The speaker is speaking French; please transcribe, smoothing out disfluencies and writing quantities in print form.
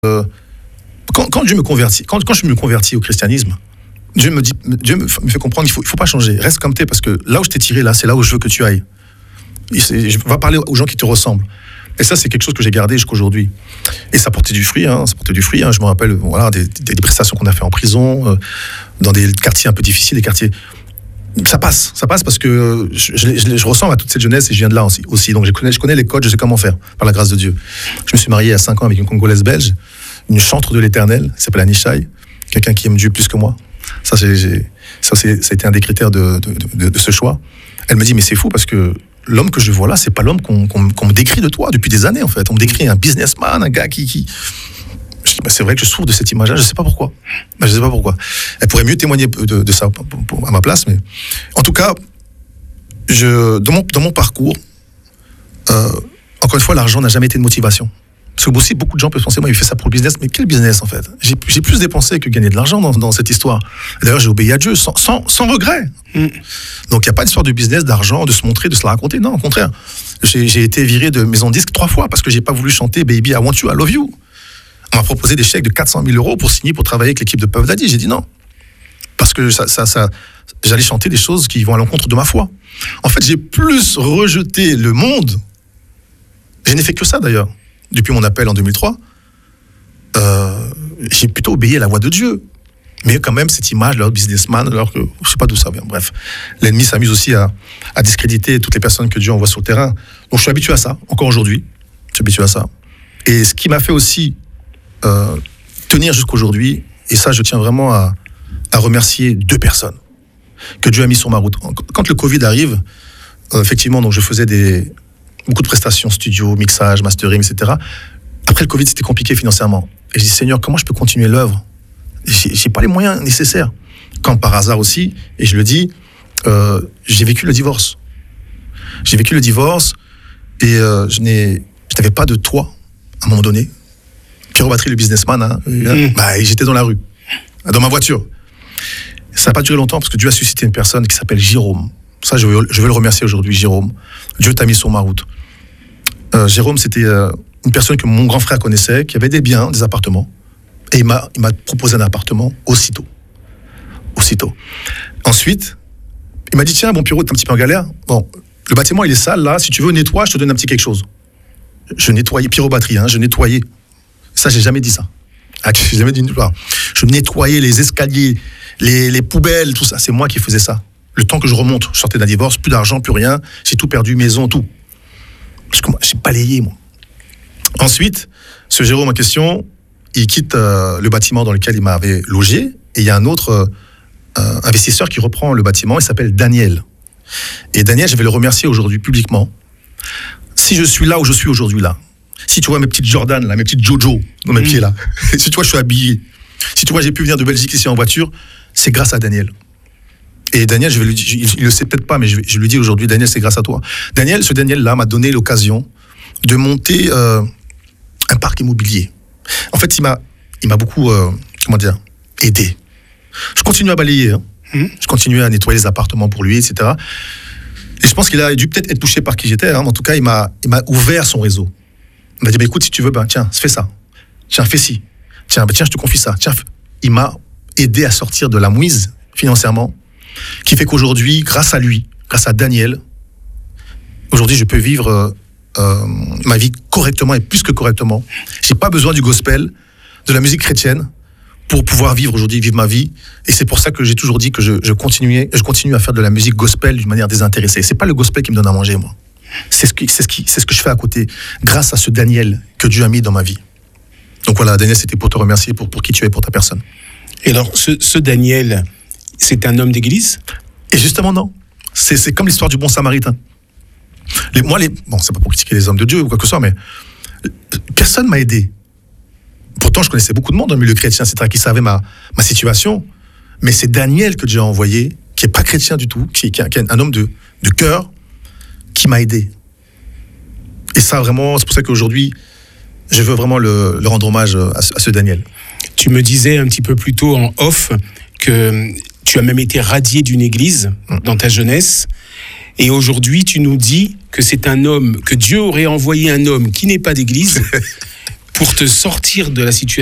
quand Dieu me convertit, quand je me convertis au christianisme, Dieu me fait comprendre qu'il faut pas changer. Reste comme t'es, parce que là où je t'ai tiré, là, c'est là où je veux que tu ailles. Je vais parler aux gens qui te ressemblent. Et ça, c'est quelque chose que j'ai gardé jusqu'à aujourd'hui. Et ça portait du fruit. Je me rappelle des prestations qu'on a fait en prison, dans des quartiers un peu difficiles, des quartiers. Ça passe parce que je ressemble à toute cette jeunesse et je viens de là aussi. Donc je connais les codes, je sais comment faire, par la grâce de Dieu. Je me suis marié à 5 ans avec une Congolaise belge, une chantre de l'Éternel, qui s'appelle Anishai, quelqu'un qui aime Dieu plus que moi. Ça a été un des critères de ce choix. Elle me dit, mais c'est fou parce que l'homme que je vois là, c'est pas l'homme qu'on me décrit de toi depuis des années, en fait. On me décrit un businessman, un gars qui... Je dis, c'est vrai que je souffre de cette image-là, je sais pas pourquoi. Elle pourrait mieux témoigner de ça à ma place, mais... En tout cas, dans mon parcours, encore une fois, l'argent n'a jamais été une motivation. Parce que aussi, beaucoup de gens peuvent penser, moi, il fait ça pour le business, mais quel business, en fait? J'ai plus dépensé que gagner de l'argent dans cette histoire. D'ailleurs, j'ai obéi à Dieu sans regret. Donc, il n'y a pas d'histoire de business, d'argent, de se montrer, de se la raconter. Non, au contraire. J'ai été viré de maison de disque 3 fois parce que j'ai pas voulu chanter Baby, I Want You, I Love You. On m'a proposé des chèques de 400 000 € pour signer, pour travailler avec l'équipe de Puff Daddy. J'ai dit non. Parce que j'allais chanter des choses qui vont à l'encontre de ma foi. En fait, j'ai plus rejeté le monde. Je n'ai fait que ça, d'ailleurs. Depuis mon appel en 2003, j'ai plutôt obéi à la voix de Dieu. Mais quand même, cette image, là, businessman, alors que je ne sais pas d'où ça vient. Bref, l'ennemi s'amuse aussi à discréditer toutes les personnes que Dieu envoie sur le terrain. Donc, je suis habitué à ça, encore aujourd'hui. Je suis habitué à ça. Et ce qui m'a fait aussi tenir jusqu'aujourd'hui, et ça, je tiens vraiment à remercier 2 personnes que Dieu a mis sur ma route. Quand le Covid arrive, effectivement, donc je faisais beaucoup de prestations, studio, mixage, mastering, etc. Après le Covid, c'était compliqué financièrement. Et je dis, Seigneur, comment je peux continuer l'œuvre ? J'ai pas les moyens nécessaires. Quand par hasard aussi, et je le dis, j'ai vécu le divorce. Et je n'avais pas de toit à un moment donné. Pierrot Battery, le businessman, j'étais dans la rue, dans ma voiture. Ça n'a pas duré longtemps parce que Dieu a suscité une personne qui s'appelle Jérôme. Ça, je veux le remercier aujourd'hui, Jérôme. Dieu t'a mis sur ma route. Jérôme, c'était une personne que mon grand frère connaissait, qui avait des biens, des appartements. Et il m'a proposé un appartement aussitôt. Ensuite, il m'a dit, tiens, bon, Pierrot, t'es un petit peu en galère. Bon, le bâtiment, il est sale, là. Si tu veux, nettoie, je te donne un petit quelque chose. Je nettoyais, Pierrot Battery, je nettoyais. Ça, j'ai jamais dit ça. J'ai jamais dit une fois. Je nettoyais les escaliers, les poubelles, tout ça. C'est moi qui faisais ça. Le temps que je remonte, je sortais d'un divorce, plus d'argent, plus rien. J'ai tout perdu, maison, tout. J'ai balayé, moi. Ensuite, ce Jérôme en question, il quitte le bâtiment dans lequel il m'avait logé. Et il y a un autre investisseur qui reprend le bâtiment. Il s'appelle Daniel. Et Daniel, je vais le remercier aujourd'hui publiquement. Si je suis là où je suis aujourd'hui, là, si tu vois mes petites Jordan, là, mes petites Jojo dans mes pieds, là, si tu vois, je suis habillé, si tu vois, j'ai pu venir de Belgique ici en voiture, c'est grâce à Daniel. Et Daniel, je vais lui dire, il le sait peut-être pas, mais je lui dis aujourd'hui, Daniel, c'est grâce à toi. Ce Daniel-là m'a donné l'occasion de monter un parc immobilier. En fait, il m'a beaucoup, aidé. Je continue à balayer, je continue à nettoyer les appartements pour lui, etc. Et je pense qu'il a dû peut-être être touché par qui j'étais, mais en tout cas, il m'a ouvert son réseau. Il m'a dit, écoute, si tu veux, tiens, fais ça. Tiens, fais ci. Tiens, je te confie ça. Tiens, il m'a aidé à sortir de la mouise financièrement, qui fait qu'aujourd'hui, grâce à lui, grâce à Daniel, aujourd'hui, je peux vivre ma vie correctement et plus que correctement. J'ai pas besoin du gospel, de la musique chrétienne pour pouvoir vivre ma vie. Et c'est pour ça que j'ai toujours dit que je continue à faire de la musique gospel d'une manière désintéressée. C'est pas le gospel qui me donne à manger, moi. C'est ce que je fais à côté, grâce à ce Daniel que Dieu a mis dans ma vie. Donc voilà, Daniel, c'était pour te remercier pour qui tu es, pour ta personne. Et alors, ce Daniel, c'est un homme d'église ? Et justement, non. C'est comme l'histoire du bon samaritain. Bon, c'est pas pour critiquer les hommes de Dieu ou quoi que ce soit, mais personne m'a aidé. Pourtant, je connaissais beaucoup de monde dans le milieu chrétien, etc., qui savait ma situation. Mais c'est Daniel que Dieu a envoyé, qui n'est pas chrétien du tout, qui est un homme de cœur, qui m'a aidé. Et ça, vraiment, c'est pour ça qu'aujourd'hui, je veux vraiment le rendre hommage à ce Daniel. Tu me disais un petit peu plus tôt en off que tu as même été radié d'une église dans ta jeunesse. Et aujourd'hui, tu nous dis que c'est un homme, que Dieu aurait envoyé un homme qui n'est pas d'église pour te sortir de la situation